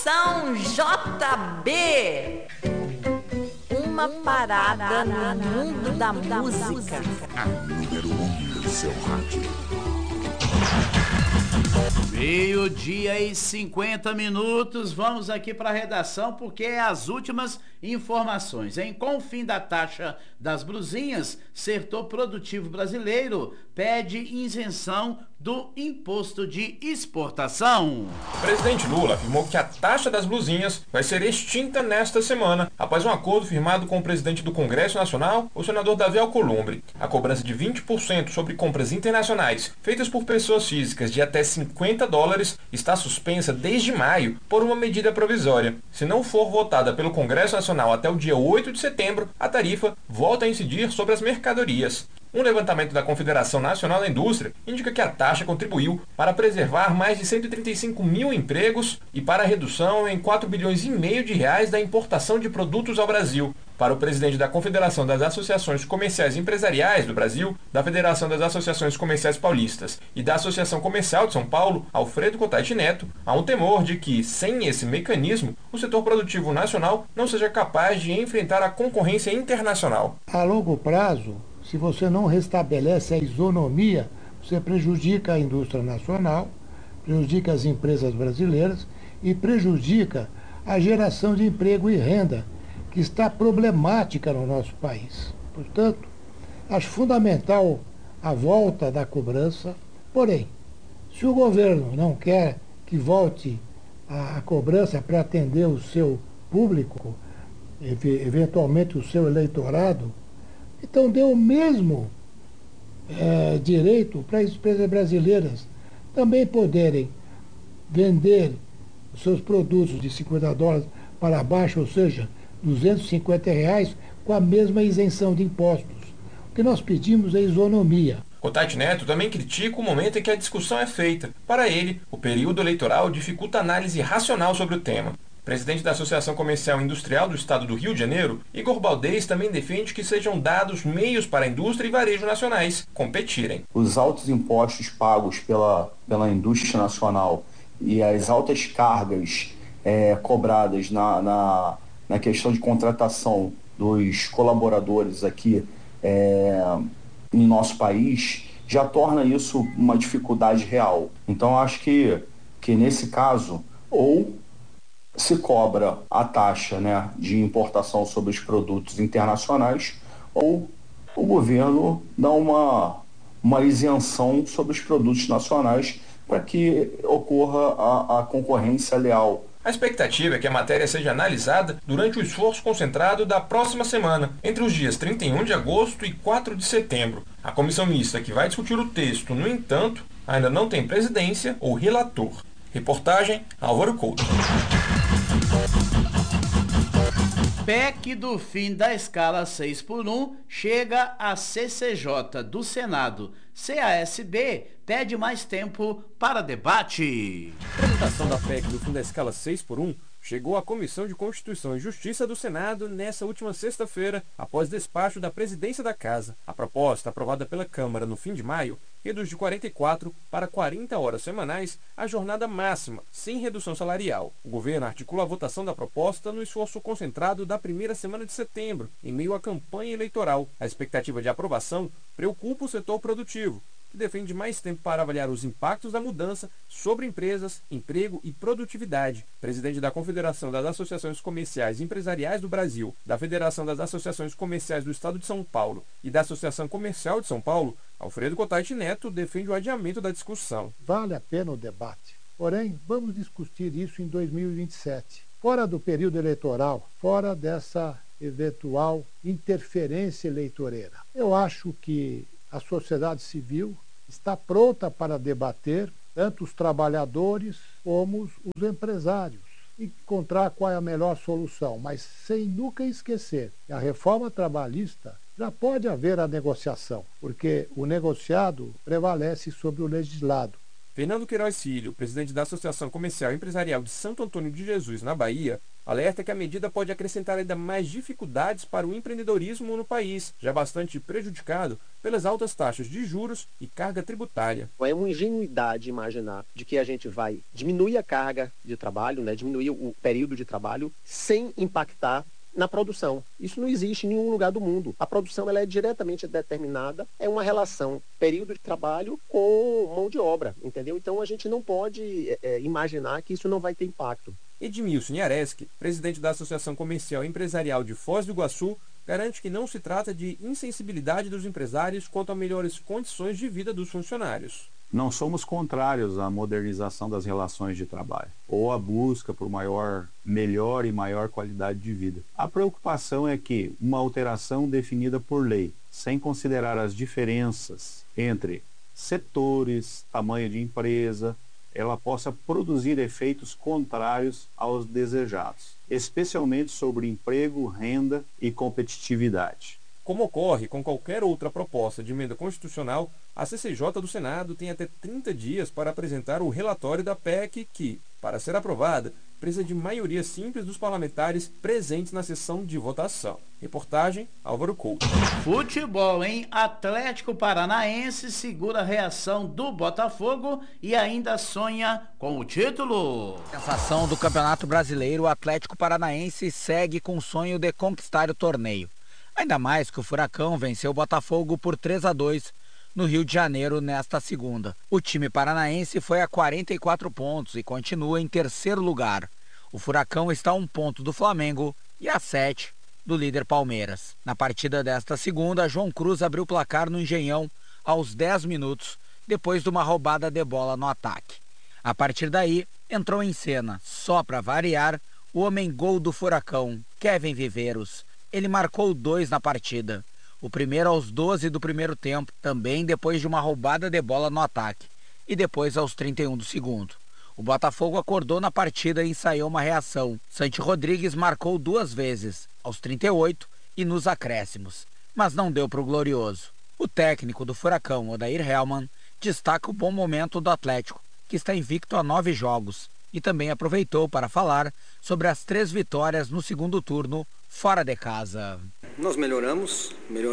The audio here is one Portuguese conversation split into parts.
Estação JB. Uma parada no mundo da música. A número 1 do seu rádio. 12:50. Vamos aqui para a redação porque é as últimas informações. Com o fim da taxa das blusinhas, setor produtivo brasileiro pede isenção do imposto de exportação. O presidente Lula afirmou que a taxa das blusinhas vai ser extinta nesta semana, após um acordo firmado com o presidente do Congresso Nacional, o senador Davi Alcolumbre. A cobrança de 20% sobre compras internacionais feitas por pessoas físicas de até $50 está suspensa desde maio por uma medida provisória. Se não for votada pelo Congresso Nacional até o dia 8 de setembro, a tarifa volta a incidir sobre as mercadorias. Um levantamento da Confederação Nacional da Indústria indica que a taxa contribuiu para preservar mais de 135 mil empregos e para a redução em 4,5 bilhões de reais da importação de produtos ao Brasil. Para o presidente da Confederação das Associações Comerciais e Empresariais do Brasil, da Federação das Associações Comerciais Paulistas e da Associação Comercial de São Paulo, Alfredo Cotati Neto, há um temor de que, sem esse mecanismo, o setor produtivo nacional não seja capaz de enfrentar a concorrência internacional. A longo prazo, se você não restabelece a isonomia, você prejudica a indústria nacional, prejudica as empresas brasileiras e prejudica a geração de emprego e renda, que está problemática no nosso país. Portanto, acho fundamental a volta da cobrança, porém, se o governo não quer que volte a cobrança para atender o seu público, eventualmente o seu eleitorado, então dê o mesmo direito para as empresas brasileiras também poderem vender os seus produtos de $50 para baixo, ou seja, R$250, com a mesma isenção de impostos. O que nós pedimos é isonomia. Cotati Neto também critica o momento em que a discussão é feita. Para ele, o período eleitoral dificulta a análise racional sobre o tema. O presidente da Associação Comercial e Industrial do Estado do Rio de Janeiro, Igor Baldez, também defende que sejam dados meios para a indústria e varejo nacionais competirem. Os altos impostos pagos pela indústria nacional e as altas cargas cobradas na questão de contratação dos colaboradores aqui em nosso país, já torna isso uma dificuldade real. Então, acho que nesse caso, ou se cobra a taxa, né, de importação sobre os produtos internacionais, ou o governo dá uma isenção sobre os produtos nacionais para que ocorra a concorrência leal. A expectativa é que a matéria seja analisada durante o esforço concentrado da próxima semana, entre os dias 31 de agosto e 4 de setembro. A comissão mista que vai discutir o texto, no entanto, ainda não tem presidência ou relator. Reportagem Álvaro Couto. PEC do fim da escala 6x1 chega à CCJ do Senado. CASB pede mais tempo para debate. A tramitação da PEC do fim da escala 6x1 chegou à Comissão de Constituição e Justiça do Senado nesta última sexta-feira, após despacho da presidência da Casa. A proposta, aprovada pela Câmara no fim de maio, reduz de 44 para 40 horas semanais a jornada máxima, sem redução salarial. O governo articula a votação da proposta no esforço concentrado da primeira semana de setembro, em meio à campanha eleitoral. A expectativa de aprovação preocupa o setor produtivo, que defende mais tempo para avaliar os impactos da mudança sobre empresas, emprego e produtividade. Presidente da Confederação das Associações Comerciais e Empresariais do Brasil, da Federação das Associações Comerciais do Estado de São Paulo e da Associação Comercial de São Paulo, Alfredo Cotati Neto defende o adiamento da discussão. Vale a pena o debate, porém, vamos discutir isso em 2027. Fora do período eleitoral, fora dessa eventual interferência eleitoreira. Eu acho que a sociedade civil está pronta para debater tanto os trabalhadores como os empresários e encontrar qual é a melhor solução, mas sem nunca esquecer que a reforma trabalhista já pode haver a negociação, porque o negociado prevalece sobre o legislado. Fernando Queiroz Filho, presidente da Associação Comercial e Empresarial de Santo Antônio de Jesus, na Bahia, alerta que a medida pode acrescentar ainda mais dificuldades para o empreendedorismo no país, já bastante prejudicado pelas altas taxas de juros e carga tributária. É uma ingenuidade imaginar de que a gente vai diminuir a carga de trabalho, né, diminuir o período de trabalho, sem impactar na produção. Isso não existe em nenhum lugar do mundo. A produção ela é diretamente determinada, é uma relação período de trabalho com mão de obra, entendeu? Então a gente não pode imaginar que isso não vai ter impacto. Edmilson Niareski, presidente da Associação Comercial e Empresarial de Foz do Iguaçu, garante que não se trata de insensibilidade dos empresários quanto a melhores condições de vida dos funcionários. Não somos contrários à modernização das relações de trabalho ou à busca por melhor e maior qualidade de vida. A preocupação é que uma alteração definida por lei, sem considerar as diferenças entre setores, tamanho de empresa, ela possa produzir efeitos contrários aos desejados, especialmente sobre emprego, renda e competitividade. Como ocorre com qualquer outra proposta de emenda constitucional, a CCJ do Senado tem até 30 dias para apresentar o relatório da PEC que, para ser aprovada, precisa de maioria simples dos parlamentares presentes na sessão de votação. Reportagem, Álvaro Couto. Futebol, hein? Atlético Paranaense segura a reação do Botafogo e ainda sonha com o título. Sensação do Campeonato Brasileiro, o Atlético Paranaense segue com o sonho de conquistar o torneio. Ainda mais que o Furacão venceu o Botafogo por 3-2 no Rio de Janeiro nesta segunda. O time paranaense foi a 44 pontos e continua em terceiro lugar. O Furacão está a 1 ponto do Flamengo e a 7 do líder Palmeiras. Na partida desta segunda, João Cruz abriu o placar no Engenhão aos 10 minutos, depois de uma roubada de bola no ataque. A partir daí, entrou em cena, só para variar, o homem-gol do Furacão, Kevin Viveiros. Ele marcou 2 na partida. O primeiro aos 12 do primeiro tempo, também depois de uma roubada de bola no ataque, e depois aos 31 do segundo. O Botafogo acordou na partida e ensaiou uma reação. Santi Rodrigues marcou 2 vezes, aos 38 e nos acréscimos, mas não deu para o Glorioso. O técnico do Furacão, Odair Hellmann, destaca o bom momento do Atlético, que está invicto a 9 jogos, e também aproveitou para falar sobre as 3 vitórias no segundo turno, fora de casa. Nós melhoramos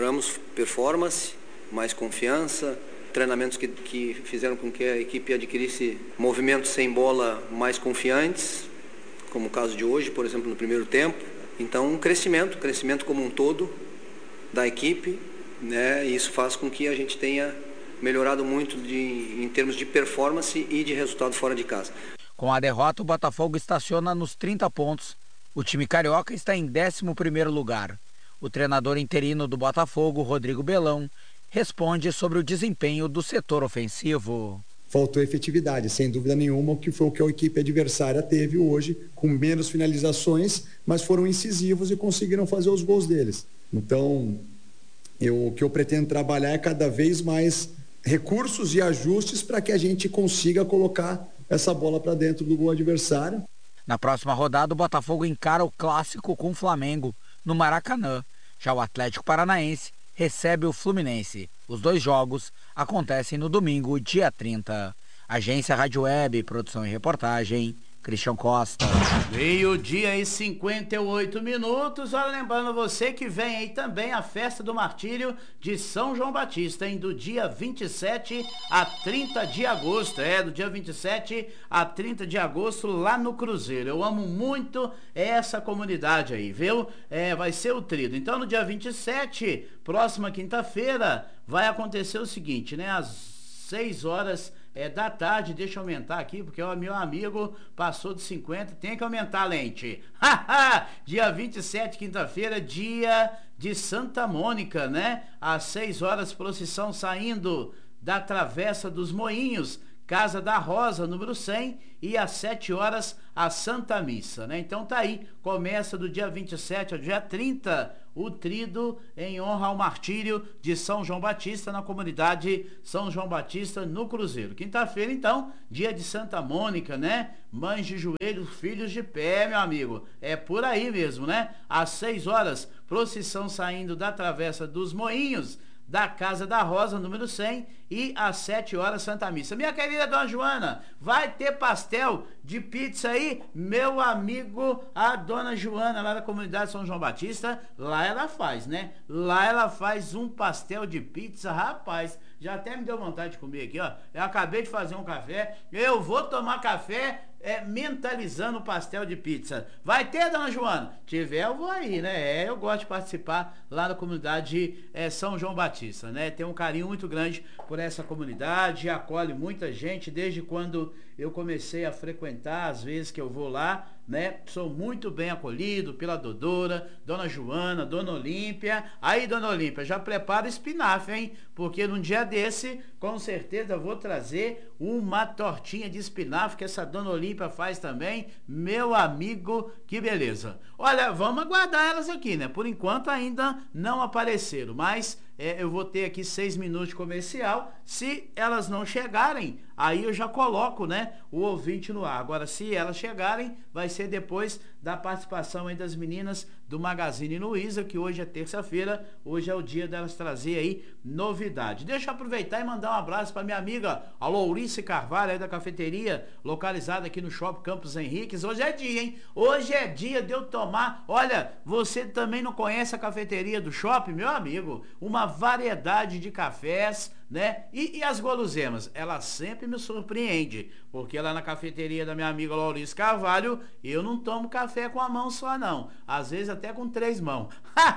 performance, mais confiança, treinamentos que fizeram com que a equipe adquirisse movimentos sem bola mais confiantes, como o caso de hoje, por exemplo, no primeiro tempo. Então, um crescimento como um todo da equipe, né? E isso faz com que a gente tenha melhorado muito em termos de performance e de resultado fora de casa. Com a derrota, o Botafogo estaciona nos 30 pontos. O time carioca está em 11º lugar. O treinador interino do Botafogo, Rodrigo Belão, responde sobre o desempenho do setor ofensivo. Faltou efetividade, sem dúvida nenhuma, que foi o que a equipe adversária teve hoje, com menos finalizações, mas foram incisivos e conseguiram fazer os gols deles. Então, o que eu pretendo trabalhar é cada vez mais recursos e ajustes para que a gente consiga colocar essa bola para dentro do gol adversário. Na próxima rodada, o Botafogo encara o clássico com o Flamengo, no Maracanã. Já o Atlético Paranaense recebe o Fluminense. Os 2 jogos acontecem no domingo, dia 30. Agência Rádio Web, produção e reportagem, Cristian Costa. 12h58. Olha, lembrando você que vem aí também a Festa do Martírio de São João Batista, hein? Do dia 27 a 30 de agosto. Do dia 27 a 30 de agosto, lá no Cruzeiro. Eu amo muito essa comunidade aí, viu? Vai ser o tríduo. Então, no dia 27, próxima quinta-feira, vai acontecer o seguinte, né? Às 6 horas da tarde, deixa eu aumentar aqui, porque o meu amigo passou de 50, tem que aumentar a lente. Dia 27, quinta-feira, dia de Santa Mônica, né? Às 6 horas, procissão saindo da Travessa dos Moinhos, Casa da Rosa, número 100, e às 7 horas, a Santa Missa, né? Então tá aí, começa do dia 27 ao dia 30, o tríduo em honra ao martírio de São João Batista, na comunidade São João Batista, no Cruzeiro. Quinta-feira, então, dia de Santa Mônica, né? Mães de joelhos, filhos de pé, meu amigo. É por aí mesmo, né? Às 6 horas, procissão saindo da Travessa dos Moinhos, da Casa da Rosa, número 100, e às 7 horas, Santa Missa. Minha querida Dona Joana, vai ter pastel de pizza aí, meu amigo, a dona Joana, lá da comunidade São João Batista, lá ela faz, né? Lá ela faz um pastel de pizza, rapaz, já até me deu vontade de comer aqui, ó. Eu acabei de fazer um café, eu vou tomar café mentalizando o pastel de pizza. Vai ter, dona Joana? Tiver, eu vou aí, né? Eu gosto de participar lá na comunidade São João Batista, né? Tem um carinho muito grande por essa comunidade, acolhe muita gente desde quando eu comecei a frequentar, às vezes que eu vou lá, né? Sou muito bem acolhido pela Dodora, dona Joana, dona Olímpia. Aí, dona Olímpia, já prepara o espinafre, hein? Porque num dia desse, com certeza vou trazer uma tortinha de espinafre que essa dona Olímpia faz também. Meu amigo, que beleza. Olha, vamos aguardar elas aqui, né? Por enquanto ainda não apareceram, mas eu vou ter aqui 6 minutos de comercial. Se elas não chegarem, aí eu já coloco, né, o ouvinte no ar. Agora, se elas chegarem, vai ser depois da participação aí das meninas do Magazine Luiza, que hoje é terça-feira, hoje é o dia delas trazer aí novidade. Deixa eu aproveitar e mandar um abraço para minha amiga, a Lourice Carvalho, aí da cafeteria, localizada aqui no Shopping Campos Henriques. Hoje é dia, hein? Hoje é dia de eu tomar. Olha, você também não conhece a cafeteria do shopping, meu amigo? Uma variedade de cafés, né? E as guloseimas, ela sempre me surpreende, porque lá na cafeteria da minha amiga Laurice Carvalho, eu não tomo café com a mão só não, às vezes até com 3 mãos.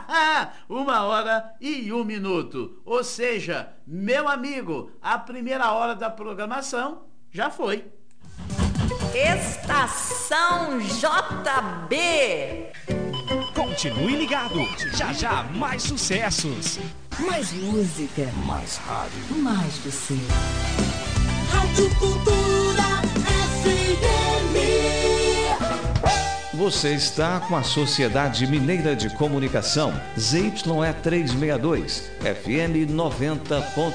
1h01. Ou seja, meu amigo, a primeira hora da programação já foi. Estação JB. Continue ligado, já mais sucessos. Mais música. Mais rádio. Mais você. Rádio Cultura FM. Você está com a Sociedade Mineira de Comunicação, ZYE 362, FM 90.